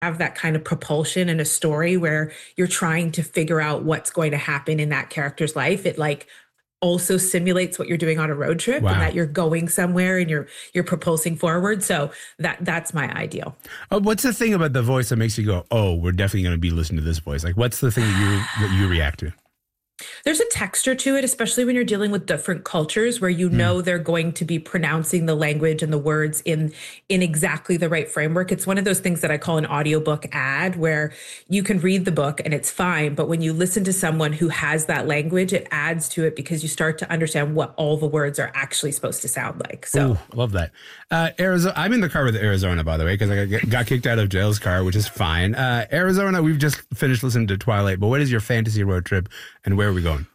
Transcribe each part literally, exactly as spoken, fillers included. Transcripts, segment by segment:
have that kind of propulsion in a story where you're trying to figure out what's going to happen in that character's life. It like also simulates what you're doing on a road trip wow. and that you're going somewhere and you're you're propulsing forward. So that that's my ideal. Oh, what's the thing about the voice that makes you go, oh, we're definitely going to be listening to this voice? Like, what's the thing that you that you react to? There's a texture to it, especially when you're dealing with different cultures where you mm. know they're going to be pronouncing the language and the words in in exactly the right framework. It's one of those things that I call an audiobook ad where you can read the book and it's fine. But when you listen to someone who has that language, it adds to it because you start to understand what all the words are actually supposed to sound like. So Ooh, love that. Uh, Arizona. I'm in the car with Arizona, by the way, because I got, got kicked out of Jail's car, which is fine. Uh, Arizona, we've just finished listening to Twilight, but what is your fantasy road trip and where are we going?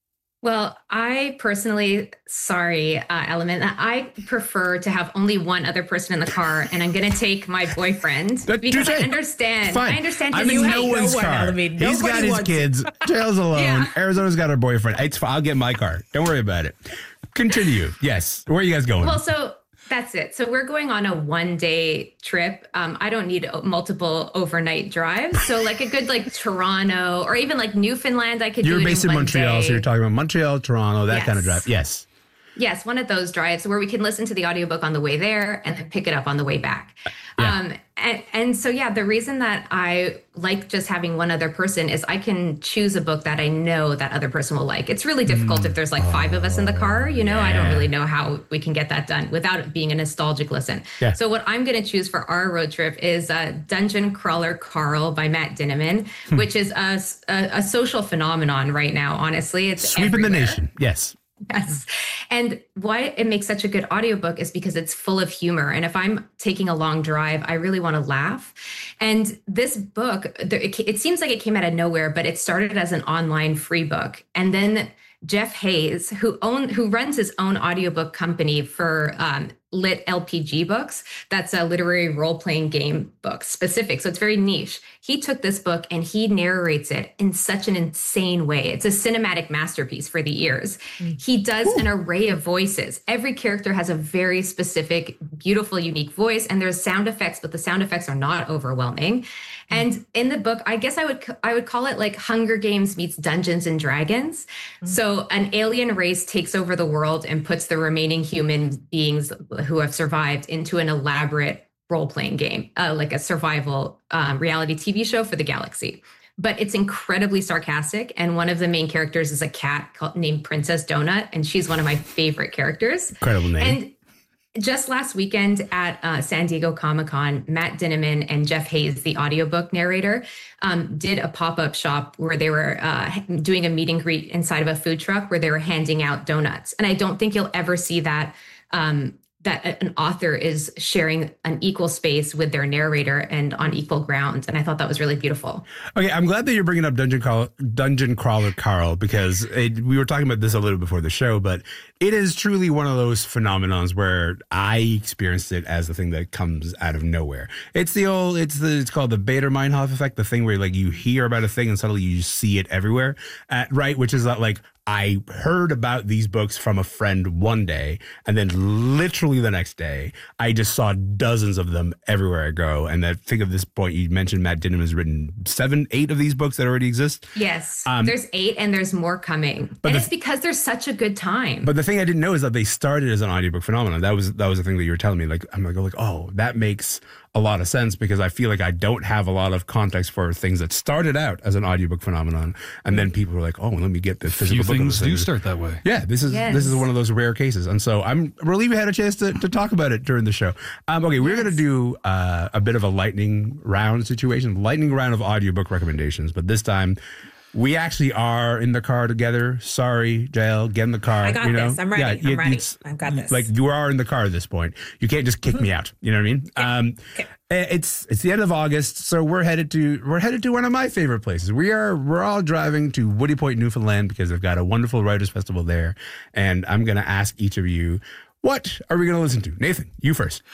Well, I personally, sorry, uh, Element, I prefer to have only one other person in the car, and I'm going to take my boyfriend that, because I understand. Fine. I understand. I'm in no one's no car. One, Element. He's got his kids. Jail's alone. Yeah. Arizona's got her boyfriend. It's fine. I'll get my car. Don't worry about it. Continue. Yes. Where are you guys going? Well, so that's it. So we're going on a one day trip. Um, I don't need multiple overnight drives. So like a good like Toronto or even like Newfoundland, I could you're do. You're based in, in Montreal, day. So you're talking about Montreal, Toronto, that yes. kind of drive. Yes. Yes, one of those drives where we can listen to the audiobook on the way there and then pick it up on the way back. Yeah. Um, and, and so, yeah, the reason that I like just having one other person is I can choose a book that I know that other person will like. It's really difficult mm. if there's like five oh, of us in the car, you know, yeah. I don't really know how we can get that done without it being a nostalgic listen. Yeah. So what I'm going to choose for our road trip is uh, Dungeon Crawler Carl by Matt Dinniman, hmm. which is a, a, a social phenomenon right now, honestly. It's sweeping everywhere. the nation. Yes. Yes. And why it makes such a good audiobook is because it's full of humor. And if I'm taking a long drive, I really want to laugh. And this book, it seems like it came out of nowhere, but it started as an online free book. And then Jeff Hayes, who own, who runs his own audiobook company for um, Lit L P G books, that's a literary role-playing game book specific. So it's very niche. He took this book and he narrates it in such an insane way. It's a cinematic masterpiece for the ears. Mm. He does Ooh. An array of voices. Every character has a very specific, beautiful, unique voice, and there's sound effects, but the sound effects are not overwhelming. And in the book, I guess I would I would call it like Hunger Games meets Dungeons and Dragons. Mm-hmm. So an alien race takes over the world and puts the remaining human beings who have survived into an elaborate role-playing game, uh, like a survival um, reality T V show for the galaxy. But it's incredibly sarcastic. And one of the main characters is a cat called, named Princess Donut. And she's one of my favorite characters. Incredible name. And just last weekend at uh, San Diego Comic-Con, Matt Dinniman and Jeff Hayes, the audiobook narrator, um, did a pop-up shop where they were uh, doing a meet and greet inside of a food truck where they were handing out donuts. And I don't think you'll ever see that um, that an author is sharing an equal space with their narrator and on equal ground. And I thought that was really beautiful. Okay, I'm glad that you're bringing up Dungeon Crawl, Dungeon Crawler Carl, because it, we were talking about this a little before the show, but it is truly one of those phenomenons where I experienced it as the thing that comes out of nowhere. It's the old, it's the, it's called the Bader-Meinhof effect, the thing where like you hear about a thing and suddenly you see it everywhere, uh, right? Which is like, I heard about these books from a friend one day, and then literally the next day, I just saw dozens of them everywhere I go. And I think at this point, you mentioned Matt Dinniman has written seven, eight of these books that already exist. Yes, um, there's eight, and there's more coming. But and the, it's because there's such a good time. But the thing I didn't know is that they started as an audiobook phenomenon. That was that was the thing that you were telling me. Like I'm like, oh, like, oh, that makes a lot of sense, because I feel like I don't have a lot of context for things that started out as an audiobook phenomenon, and then people were like, "Oh, let me get the physical book." Things do start that way. Yeah, this is yes. this is one of those rare cases, and so I'm relieved we had a chance to, to talk about it during the show. Um, okay, we're yes. going to do uh, a bit of a lightning round situation, lightning round of audiobook recommendations, but this time we actually are in the car together. Sorry, Jael, get in the car. I got you know? this. I'm ready. Yeah, I'm you, ready. I've got this. Like you are in the car at this point. You can't just kick me out. You know what I mean? Yeah. Um, okay. It's it's the end of August, so we're headed to we're headed to one of my favorite places. We are we're all driving to Woody Point, Newfoundland, because they've got a wonderful writers festival there, and I'm going to ask each of you, what are we going to listen to? Nathan, you first.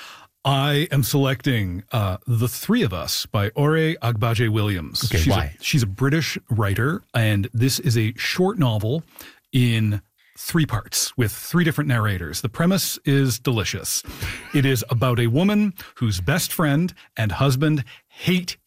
I am selecting uh, The Three of Us by Ore Agbaje-Williams. Okay, she's why? A, she's a British writer, and this is a short novel in three parts with three different narrators. The premise is delicious. It is about a woman whose best friend and husband hate